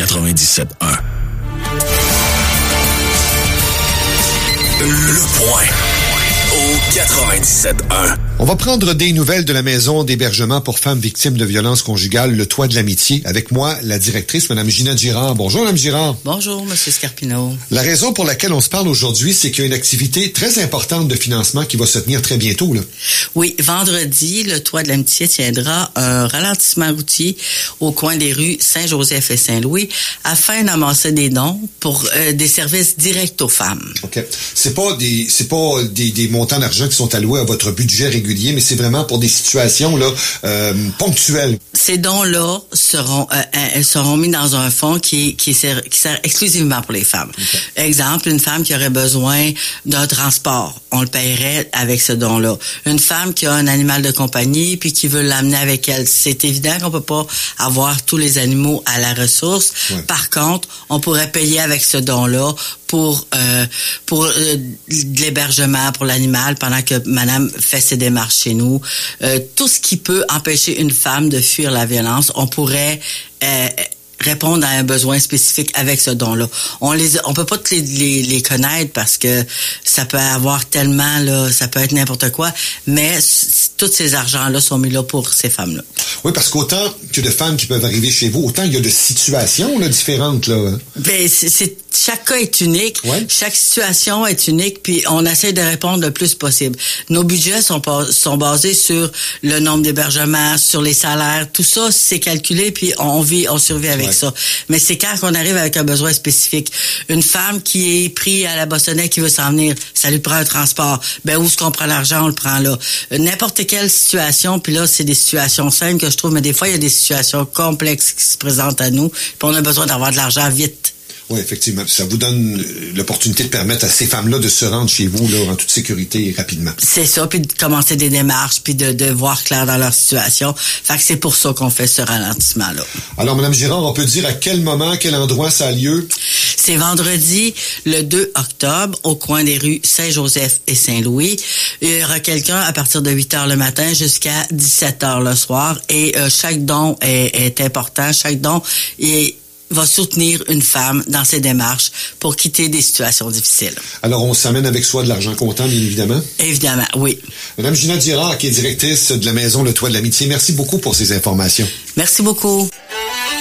97.1. Le Point au 97.1. On va prendre des nouvelles de la maison d'hébergement pour femmes victimes de violences conjugales, le Toit de l'Amitié. Avec moi, la directrice, Mme Gina Girard. Bonjour, Mme Girard. Bonjour, M. Scarpino. La raison pour laquelle on se parle aujourd'hui, c'est qu'il y a une activité très importante de financement qui va se tenir très bientôt, là. Oui, vendredi, le Toit de l'Amitié tiendra un ralentissement routier au coin des rues Saint-Joseph et Saint-Louis afin d'amasser des dons pour des services directs aux femmes. OK. C'est pas des montants d'argent qui sont alloués à votre budget régulier, mais c'est vraiment pour des situations là ponctuelles. Ces dons-là seront mis dans un fonds qui sert exclusivement pour les femmes. Okay. Exemple, une femme qui aurait besoin d'un transport, on le paierait avec ce don-là. Une femme qui a un animal de compagnie puis qui veut l'amener avec elle, c'est évident qu'on peut pas avoir tous les animaux à la ressource. Ouais. Par contre, on pourrait payer avec ce don-là pour de l'hébergement pour l'animal pendant que madame fait ses démarches chez nous. Tout ce qui peut empêcher une femme de fuir la violence, on pourrait répondre à un besoin spécifique avec ce don-là. On peut pas tous les connaître parce que ça peut avoir tellement, là, ça peut être n'importe quoi, mais tous ces argents-là sont mis là pour ces femmes-là. Oui, parce qu'autant que de femmes qui peuvent arriver chez vous, autant il y a de situations là, différentes, là. Ben, chaque cas est unique. Ouais. Chaque situation est unique, puis on essaie de répondre le plus possible. Nos budgets sont basés sur le nombre d'hébergements, sur les salaires, tout ça, c'est calculé, puis on survit avec ça. Mais c'est quand on arrive avec un besoin spécifique. Une femme qui est prise à la Bostonnais qui veut s'en venir, ça lui prend un transport. Ben, où est-ce qu'on prend l'argent? On le prend là. N'importe quelle situation, puis là, c'est des situations simples que je trouve, mais des fois, il y a des situations complexes qui se présentent à nous, puis on a besoin d'avoir de l'argent vite. Oui, effectivement. Ça vous donne l'opportunité de permettre à ces femmes-là de se rendre chez vous là, en toute sécurité et rapidement. C'est ça, puis de commencer des démarches, puis de voir clair dans leur situation. Fait que c'est pour ça qu'on fait ce ralentissement-là. Alors, Mme Girard, on peut dire à quel moment, à quel endroit ça a lieu? C'est vendredi, le 2 octobre, au coin des rues Saint-Joseph et Saint-Louis. Il y aura quelqu'un à partir de 8h le matin jusqu'à 17h le soir. Et chaque don est important. Chaque don va soutenir une femme dans ses démarches pour quitter des situations difficiles. Alors, on s'amène avec soi de l'argent comptant, bien évidemment? Évidemment, oui. Mme Gina Girard, qui est directrice de la Maison Le Toit de l'Amitié, merci beaucoup pour ces informations. Merci beaucoup.